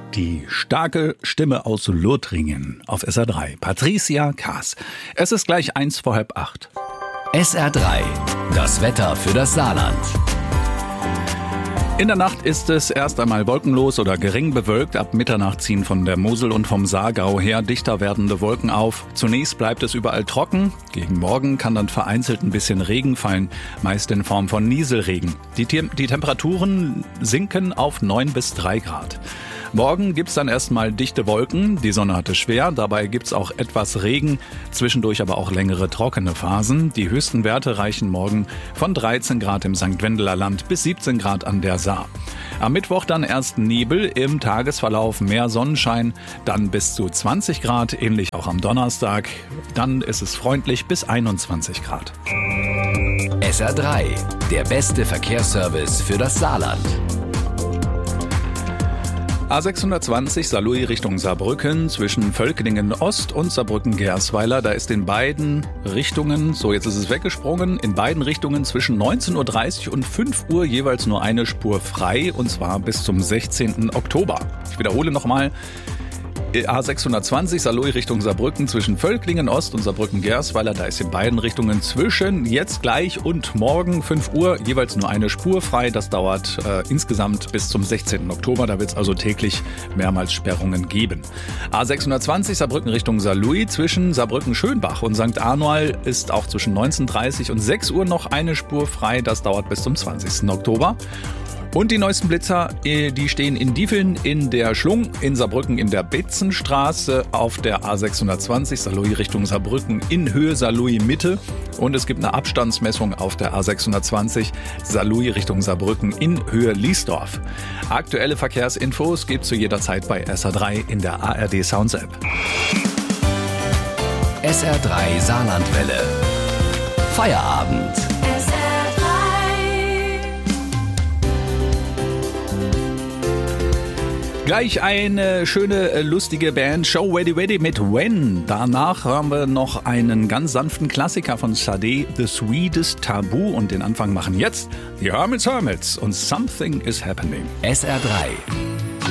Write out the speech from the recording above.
Die starke Stimme aus Lothringen auf SR3. Patricia Kaas. Es ist gleich 7:45. SR3. Das Wetter für das Saarland. In der Nacht ist es erst einmal wolkenlos oder gering bewölkt. Ab Mitternacht ziehen von der Mosel und vom Saargau her dichter werdende Wolken auf. Zunächst bleibt es überall trocken. Gegen Morgen kann dann vereinzelt ein bisschen Regen fallen, meist in Form von Nieselregen. Die Temperaturen sinken auf 9 bis 3 Grad. Morgen gibt's dann erstmal dichte Wolken, die Sonne hat es schwer, dabei gibt's auch etwas Regen, zwischendurch aber auch längere trockene Phasen. Die höchsten Werte reichen morgen von 13 Grad im St. Wendeler Land bis 17 Grad an der Saar. Am Mittwoch dann erst Nebel, im Tagesverlauf mehr Sonnenschein, dann bis zu 20 Grad, ähnlich auch am Donnerstag. Dann ist es freundlich bis 21 Grad. SR3, der beste Verkehrsservice für das Saarland. A620 Saarlouis Richtung Saarbrücken zwischen Völklingen Ost und Saarbrücken-Gersweiler. Da ist in beiden Richtungen, so jetzt ist es weggesprungen, in beiden Richtungen zwischen 19:30 Uhr und 5 Uhr jeweils nur eine Spur frei, und zwar bis zum 16. Oktober. Ich wiederhole nochmal. A620 Saarlouis Richtung Saarbrücken zwischen Völklingen Ost und Saarbrücken-Gersweiler. Da ist in beiden Richtungen zwischen jetzt gleich und morgen 5 Uhr jeweils nur eine Spur frei. Das dauert insgesamt bis zum 16. Oktober. Da wird es also täglich mehrmals Sperrungen geben. A620 Saarbrücken Richtung Saarlouis zwischen Saarbrücken-Schönbach und St. Arnold ist auch zwischen 19:30 und 6 Uhr noch eine Spur frei. Das dauert bis zum 20. Oktober. Und die neuesten Blitzer, die stehen in Diefeln in der Schlung, in Saarbrücken in der Betzenstraße, auf der A620 Saarlouis Richtung Saarbrücken in Höhe Saarlouis Mitte. Und es gibt eine Abstandsmessung auf der A620 Saarlouis Richtung Saarbrücken in Höhe Liesdorf. Aktuelle Verkehrsinfos gibt's zu jeder Zeit bei SR3 in der ARD Sounds App. SR3 Saarlandwelle. Feierabend. Gleich eine schöne, lustige Band, Show Ready Ready mit When. Danach hören wir noch einen ganz sanften Klassiker von Sade, The Sweetest Taboo. Und den Anfang machen jetzt die Hermits und Something is Happening. SR3.